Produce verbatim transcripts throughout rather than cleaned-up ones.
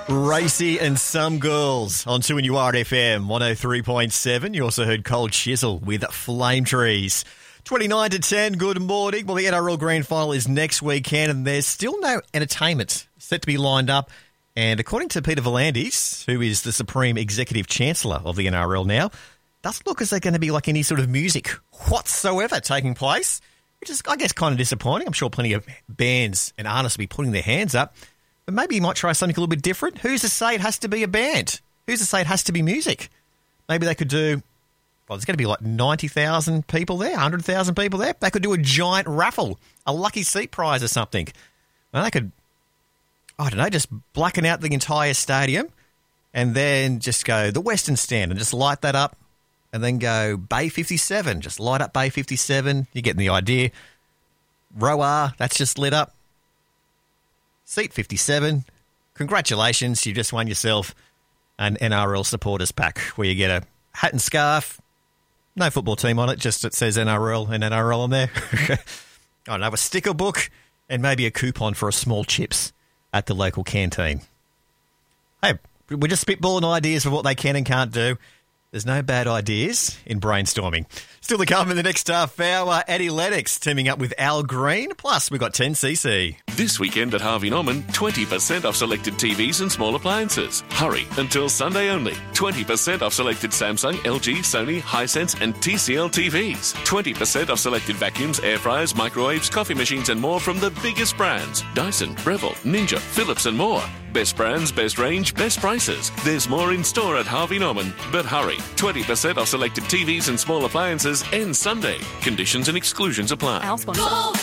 Racy and Some Girls on two N U R F M one oh three point seven. You also heard Cold Chisel with Flame Trees. twenty-nine to ten, good morning. Well, the N R L Grand Final is next weekend and there's still no entertainment set to be lined up. And according to Peter V'landys, who is the Supreme Executive Chancellor of the N R L now, doesn't look as though going to be like any sort of music whatsoever taking place, which is, I guess, kind of disappointing. I'm sure plenty of bands and artists will be putting their hands up. But maybe you might try something a little bit different. Who's to say it has to be a band? Who's to say it has to be music? Maybe they could do, well, there's going to be like ninety thousand people there, one hundred thousand people there. They could do a giant raffle, a lucky seat prize or something. Well, they could, I don't know, just blacken out the entire stadium and then just go the Western Stand and just light that up and then go Bay fifty-seven. Just light up Bay fifty-seven. You're getting the idea. Row R, that's just lit up. Seat fifty-seven, congratulations, you just won yourself an N R L supporters pack where you get a hat and scarf, no football team on it, just it says N R L and N R L on there. I don't know, a sticker book and maybe a coupon for a small chips at the local canteen. Hey, we're just spitballing ideas for what they can and can't do. There's no bad ideas in brainstorming. Still to come in the next half hour, Eddie Lennox teaming up with Al Green. Plus, we've got ten C C. This weekend at Harvey Norman, twenty percent off selected T Vs and small appliances. Hurry until Sunday only. twenty percent off selected Samsung, L G, Sony, Hisense and T C L T Vs. twenty percent off selected vacuums, air fryers, microwaves, coffee machines and more from the biggest brands. Dyson, Breville, Ninja, Philips and more. Best brands, best range, best prices. There's more in store at Harvey Norman. But hurry, twenty percent off selected T Vs and small appliances ends Sunday. Conditions and exclusions apply. Our sponsor.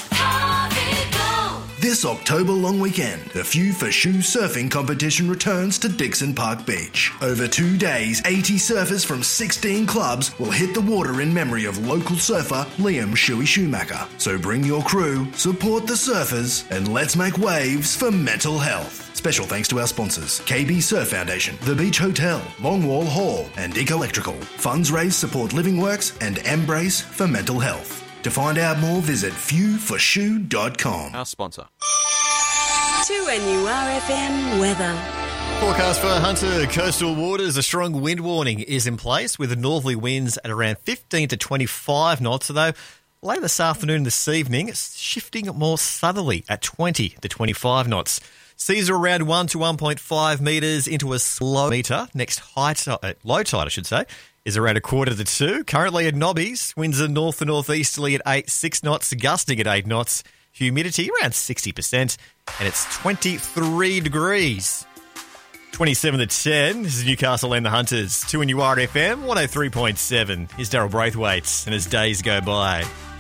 This October long weekend, the Few for Shoe surfing competition returns to Dixon Park Beach. Over two days, eighty surfers from sixteen clubs will hit the water in memory of local surfer Liam Shuey Schumacher. So bring your crew, support the surfers, and let's make waves for mental health. Special thanks to our sponsors, K B Surf Foundation, The Beach Hotel, Longwall Hall, and Dick Electrical. Funds raised support Living Works and Embrace for mental health. To find out more, visit few for shoe dot com. Our sponsor. two N U R F M weather. Forecast for Hunter coastal waters. A strong wind warning is in place with the northerly winds at around fifteen to twenty-five knots, although later this afternoon and this evening, it's shifting more southerly at twenty to twenty-five knots. Seas are around one to one point five metres into a slow metre. Next high tide, uh, low tide, I should say, is around a quarter to two. Currently at Nobbies, winds are north to northeasterly at eight, six knots, gusting at eight knots. Humidity around sixty percent, and it's twenty-three degrees. twenty-seven to ten, this is Newcastle and the Hunters. two N U R F M one oh three point seven. Here's Daryl Braithwaite, and as days go by.